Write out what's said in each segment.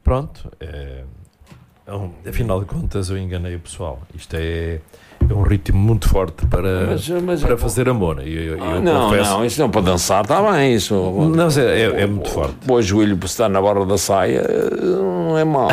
Pronto, afinal de contas eu enganei o pessoal. Isto é um ritmo muito forte para fazer amor. Eu confesso... Não, isso não para dançar, está bem. Isso. Não, é muito forte. Pôr o joelho para estar na borda da saia não é mau.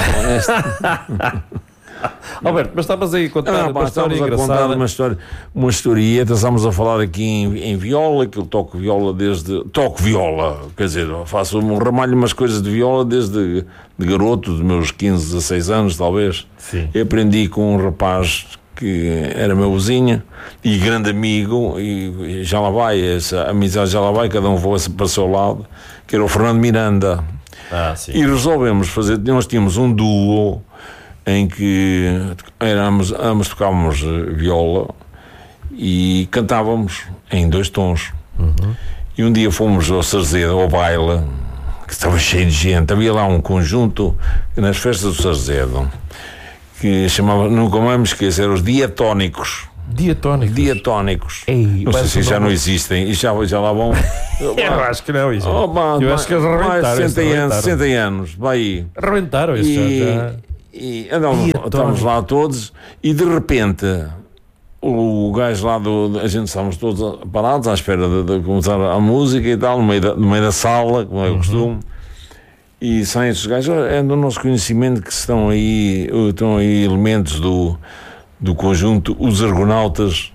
Alberto, mas estavas aí a contar uma história engraçada. Uma historieta, estamos a falar aqui em viola, que eu toco viola toco viola, quer dizer, faço um ramalho umas coisas de viola desde de garoto, dos meus 15, 16 anos, talvez. Sim. Eu aprendi com um rapaz que era meu vizinho e grande amigo, e já lá vai, essa amizade já lá vai, cada um voa para o seu lado, que era o Fernando Miranda. Sim. E resolvemos fazer, nós tínhamos um duo em que ambos tocávamos viola e cantávamos em 2 tons. E um dia fomos ao Sarzedo, ao baile, que estava cheio de gente. Havia lá um conjunto nas festas do Sarzedo que chamava, nunca mais me esqueço, eram os Diatónicos. Diatónicos. Ei, não sei se já não existem e já lá vão. Eu acho que não. Eu acho que eles arrebentaram. 60 anos, vai aí. Arrebentaram isso já. E estávamos lá todos e de repente o gajo lá a gente estávamos todos parados à espera de começar a música e tal, no meio da sala, como é o costume, e saem esses gajos. É do nosso conhecimento que estão aí elementos do conjunto Os Argonautas.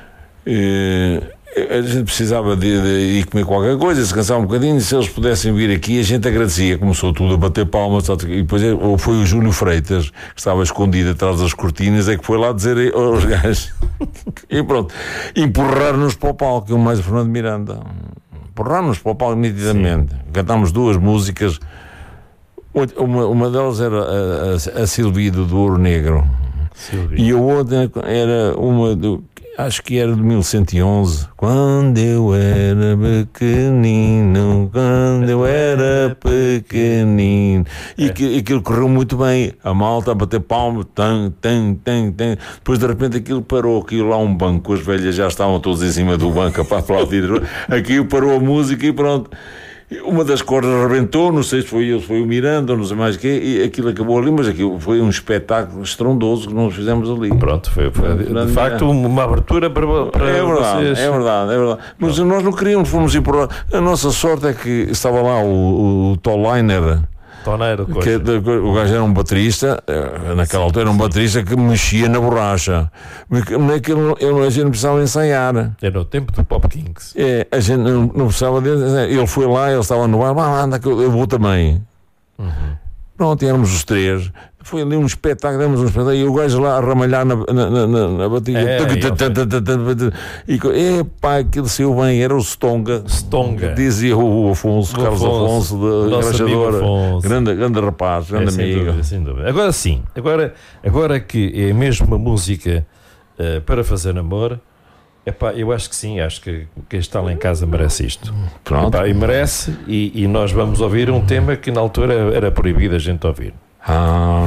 A gente precisava de ir comer qualquer coisa, descansar um bocadinho, e se eles pudessem vir aqui, a gente agradecia. Começou tudo a bater palmas, e depois foi o Júlio Freitas, que estava escondido atrás das cortinas, é que foi lá dizer aos gajos. E pronto, empurrar-nos para o palco, o mais Fernando Miranda. Empurrar-nos para o palco nitidamente. Sim. Cantámos 2 músicas, uma delas era a Silvia do Ouro Negro. Silvia. E a outra era uma acho que era de 1111. Quando eu era pequenino. E aquilo correu muito bem. A malta a bater palmas. Depois de repente aquilo parou. Aquilo lá um banco. As velhas já estavam todas em cima do banco para aplaudir. Aquilo parou a música e pronto. Uma das cordas arrebentou, não sei se foi eu, se foi o Miranda, não sei mais o quê, e aquilo acabou ali, mas aquilo foi um espetáculo estrondoso que nós fizemos ali. Pronto, foi de facto uma abertura para vocês. É verdade. Mas nós não queríamos, fomos ir por lá. A nossa sorte é que estava lá o Tolliner. O gajo era um baterista, naquela altura era um baterista que mexia na borracha. A gente não precisava ensaiar. Era o tempo do Pop Kings. A gente não precisava de ensaiar. Ele foi lá, ele estava no bar, anda que eu vou também. Pronto, éramos os 3. Foi ali um espetáculo, e o gajo lá a ramalhar na bateria. Aquilo saiu bem, era o Stonga. Dizia o Afonso, Carlos Afonso, da Engraxadora. Grande rapaz, grande amigo. Sem dúvida. Agora sim, agora que é mesmo uma música para fazer amor, eu acho que sim, acho que quem está lá em casa merece isto. Pronto. E merece, e nós vamos ouvir um tema que na altura era proibido a gente ouvir.